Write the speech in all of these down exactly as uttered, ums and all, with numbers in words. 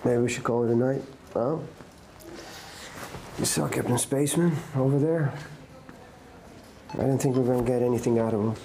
Maybe we should call it a night, huh? You saw Captain Spaceman over there? I didn't think we were gonna get anything out of him.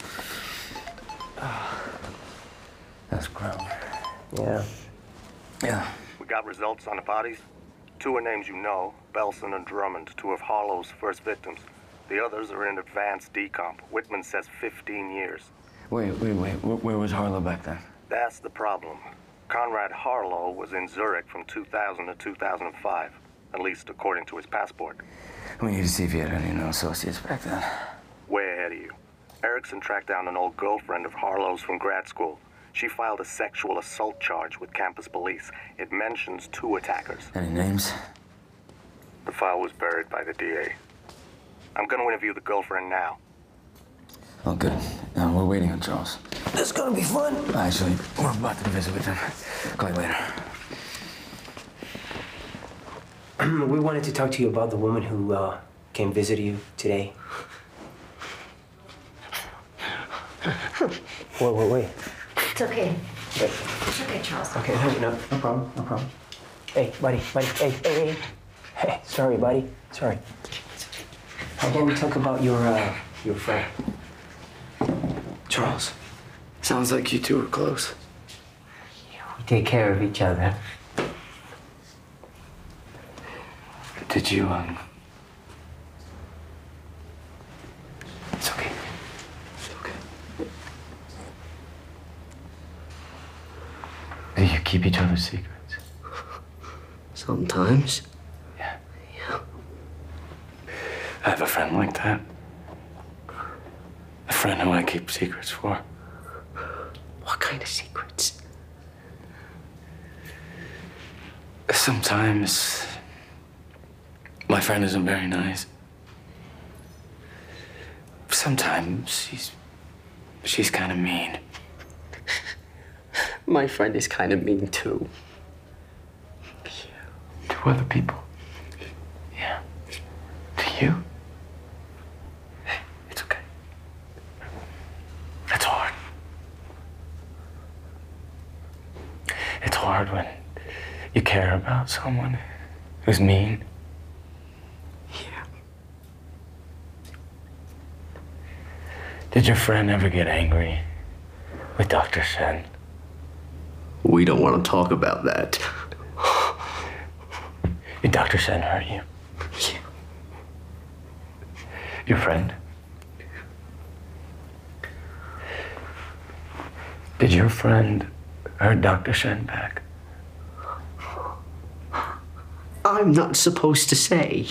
That's ground. Yeah. Yeah. We got results on the bodies. Two are names you know, Belson and Drummond, two of Harlow's first victims. The others are in advanced decomp. Whitman says fifteen years. Wait, wait, wait. Where, where was Harlow back then? That's the problem. Conrad Harlow was in Zurich from two thousand to two thousand five, at least according to his passport. We need to see if he had any known associates back then. Way ahead of you. Erickson tracked down an old girlfriend of Harlow's from grad school. She filed a sexual assault charge with campus police. It mentions two attackers. Any names? The file was buried by the D A. I'm gonna interview the girlfriend now. Oh, good. Uh, we're waiting on Charles. This is gonna be fun. Actually, we're about to visit with him. Call you later. We wanted to talk to you about the woman who uh, came visit you today. Wait, wait, wait. It's okay. Wait. It's okay, Charles. Okay, no, no, no problem, no problem. Hey, buddy, buddy, hey, hey, hey. Hey, sorry, buddy, sorry. How about we talk about your, uh, your friend? Charles, sounds like you two are close. We take care of each other. Did you, um... It's okay. It's okay. Do you keep each other's secrets? Sometimes. Yeah. Yeah. I have a friend like that. A friend who I keep secrets for. What kind of secrets? Sometimes my friend isn't very nice. Sometimes she's she's kind of mean. My friend is kind of mean too. To other people. Yeah. To you. It's okay. It's hard. It's hard when you care about someone who's mean. Yeah. Did your friend ever get angry with Doctor Shen? We don't want to talk about that. Did Doctor Shen hurt you? Yeah. Your friend? Did your friend hurt Doctor Shen back? I'm not supposed to say.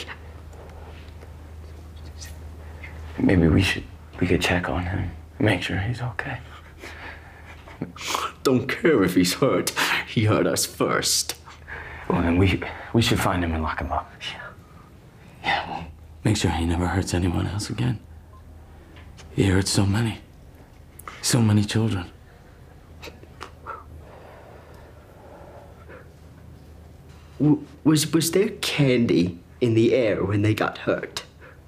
Maybe we should, we could check on him, make sure he's okay. Don't care if he's hurt. He hurt us first. Well, then we, we should find him and lock him up. Yeah. Yeah, well, make sure he never hurts anyone else again. He hurts so many, so many children. W- was was there candy in the air when they got hurt?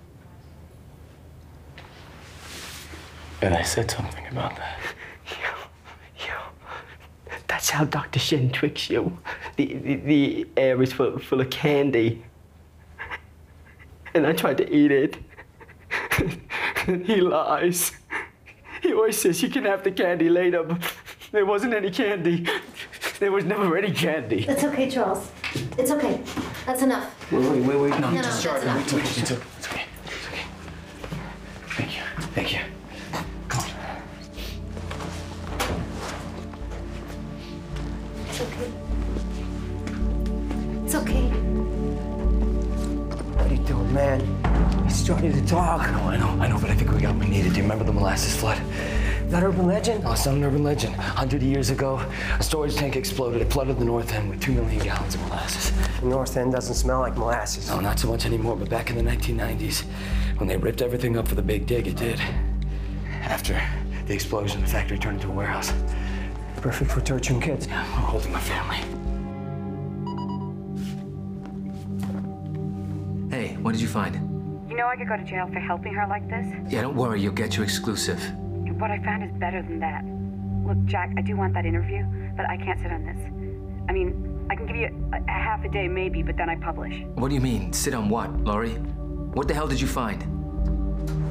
And I said something about that. You, you. That's how Doctor Shen tricks you. The, the, the air is full, full of candy. And I tried to eat it. And he lies. He always says you can have the candy later, but there wasn't any candy. There was never any candy. It's okay, Charles. It's okay. That's enough. Wait, wait, wait, wait. No, no, that's enough. It's okay, it's okay, it's okay. It's okay. Thank you, thank you. Come on. It's okay. It's okay. What are you doing, man? He's starting to talk. I know, I know, I know, but I think we got what we needed. Do you remember the molasses flood? That urban legend? Oh, it's not an urban legend. A hundred years ago, a storage tank exploded. It flooded the north end with two million gallons of molasses. The North End doesn't smell like molasses. No, not so much anymore, but back in the nineteen nineties, when they ripped everything up for the big dig, it did. After the explosion, the factory turned into a warehouse. Perfect for torturing kids. Yeah, I'm holding my family. Hey, what did you find? You know I could go to jail for helping her like this? Yeah, don't worry, you'll get your exclusive. What I found is better than that. Look, Jack, I do want that interview, but I can't sit on this. I mean, I can give you a, a half a day maybe, but then I publish. What do you mean? Sit on what, Laurie? What the hell did you find?